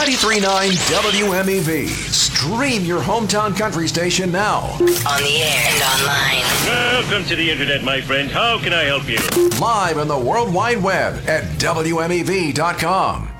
93.9 WMEV. Stream your hometown country station now. On the air and online. Welcome to the internet, my friend. How can I help you? Live on the World Wide Web at WMEV.com.